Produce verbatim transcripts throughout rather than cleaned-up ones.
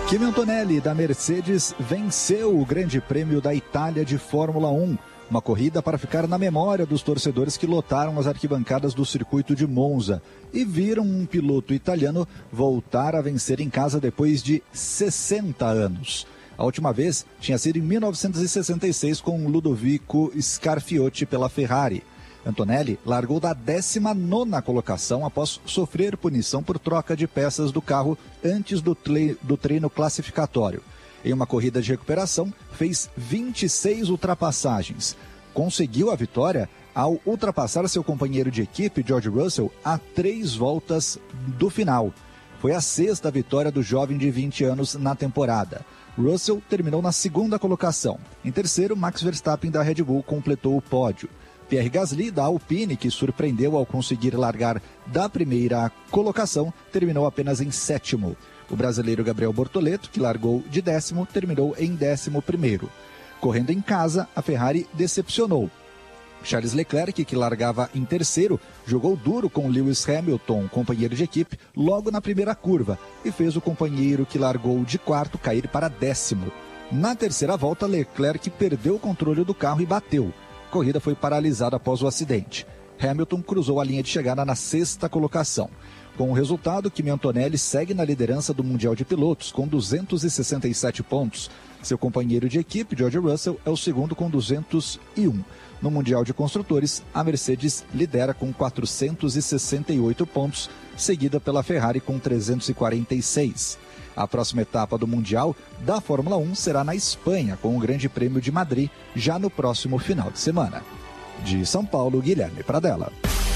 Kimi Antonelli, da Mercedes, venceu o Grande Prêmio da Itália de Fórmula um. Uma corrida para ficar na memória dos torcedores que lotaram as arquibancadas do circuito de Monza e viram um piloto italiano voltar a vencer em casa depois de sessenta anos. A última vez tinha sido em mil novecentos e sessenta e seis com Ludovico Scarfiotti pela Ferrari. Antonelli largou da décima nona colocação após sofrer punição por troca de peças do carro antes do, tle- do treino classificatório. Em uma corrida de recuperação, fez vinte e seis ultrapassagens. Conseguiu a vitória ao ultrapassar seu companheiro de equipe, George Russell, a três voltas do final. Foi a sexta vitória do jovem de vinte anos na temporada. Russell terminou na segunda colocação. Em terceiro, Max Verstappen da Red Bull completou o pódio. Pierre Gasly, da Alpine, que surpreendeu ao conseguir largar da primeira colocação, terminou apenas em sétimo. O brasileiro Gabriel Bortoleto, que largou de décimo, terminou em décimo primeiro. Correndo em casa, a Ferrari decepcionou. Charles Leclerc, que largava em terceiro, jogou duro com Lewis Hamilton, companheiro de equipe, logo na primeira curva, e fez o companheiro que largou de quarto cair para décimo. Na terceira volta, Leclerc perdeu o controle do carro e bateu. A corrida foi paralisada após o acidente. Hamilton cruzou a linha de chegada na sexta colocação. Com o resultado, Kimi Antonelli segue na liderança do Mundial de Pilotos com duzentos e sessenta e sete pontos. Seu companheiro de equipe, George Russell, é o segundo com duzentos e um. No Mundial de Construtores, a Mercedes lidera com quatrocentos e sessenta e oito pontos, seguida pela Ferrari com trezentos e quarenta e seis. A próxima etapa do Mundial da Fórmula um será na Espanha, com o Grande Prêmio de Madrid, já no próximo final de semana. De São Paulo, Guilherme Pradella.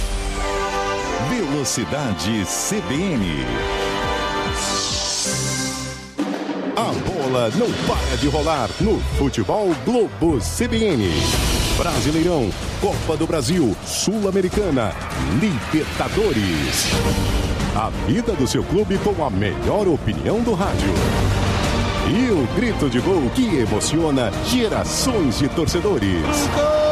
Velocidade C B N. A bola não para de rolar no Futebol Globo C B N. Brasileirão, Copa do Brasil, Sul-Americana, Libertadores. A vida do seu clube com a melhor opinião do rádio. E o grito de gol que emociona gerações de torcedores.